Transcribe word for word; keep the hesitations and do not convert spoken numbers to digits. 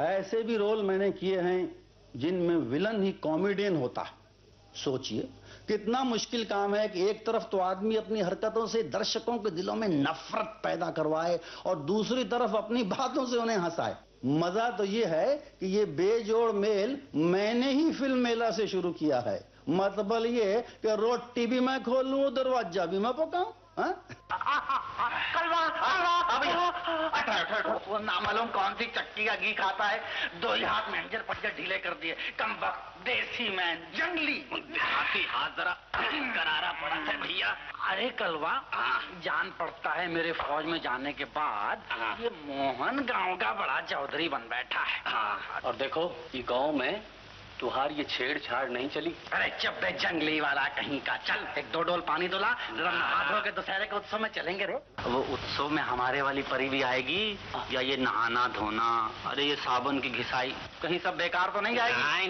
ऐसे भी रोल मैंने किए हैं जिनमें विलन ही कॉमेडियन होता है। सोचिए कितना मुश्किल काम है कि एक तरफ तो आदमी अपनी हरकतों से दर्शकों के दिलों में नफरत पैदा करवाए और दूसरी तरफ अपनी बातों से उन्हें हंसाए। मजा तो ये है कि ये बेजोड़ मेल मैंने ही फिल्म मेला से शुरू किया है। मतलब ये कि रोटी भी मैं खोलूं, दरवाजा भी मैं पकाऊं। कलवा, वो नामालूम कौन सी चक्की का घी खाता है, दो ही हाथ मैनेजर पट के ढीले कर दिए। कम वक्त देसी मैन जंगली हाथी हाथ जरा करारा पड़ा है भैया। अरे कलवा, जान पड़ता है मेरे फौज में जाने के बाद ये मोहन गांव का बड़ा चौधरी बन बैठा है। और देखो ये गांव में तुम्हारी ये छेड़छाड़ नहीं चली। अरे चुप बे जंगली वाला कहीं का। चल एक दो डोल पानी दोला, जरा नहा धो के दशहरे के उत्सव में चलेंगे रे। वो उत्सव में हमारे वाली परी भी आएगी या ये नहाना धोना, अरे ये साबुन की घिसाई कहीं सब बेकार तो नहीं जाएगी?